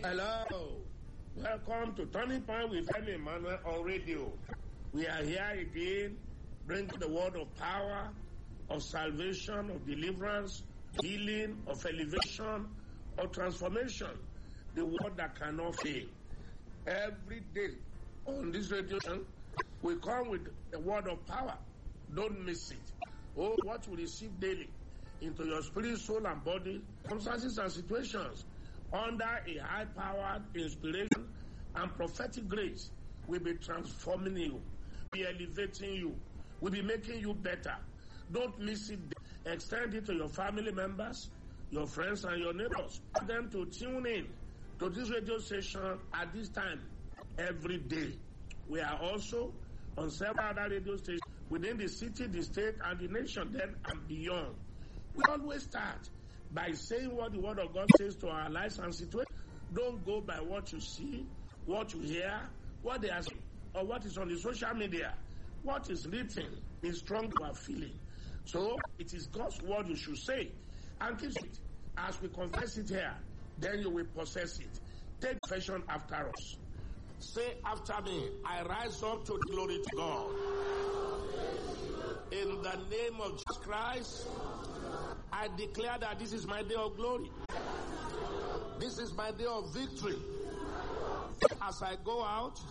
Hello. Welcome to Turning Point with Femi Emmanuel on radio. We are here again, bringing the word of power, of salvation, of deliverance, healing, of elevation, of transformation. The word that cannot fail. Every day on this radio, we come with the word of power. Don't miss it. Oh, what you receive daily into your spirit, soul, and body, circumstances and situations under a high-powered inspiration and prophetic grace will be transforming you, be elevating you, will be making you better. Don't miss it. Extend it to your family members, your friends, and your neighbors. Ask them to tune in to this radio station at this time every day. We are also on several other radio stations within the city, the state, and the nation, then and beyond. We always start by saying what the Word of God says to our lives and situations. Don't go by what you see, what you hear, what they are saying, or what is on the social media. What is written is strong to our feeling. So it is God's word you should say and keep it. As we confess it here, then you will possess it. Take confession after us. Say after me, I rise up to glory to God. In the name of Jesus Christ, I declare that this is my day of glory. This is my day of victory. As I go out,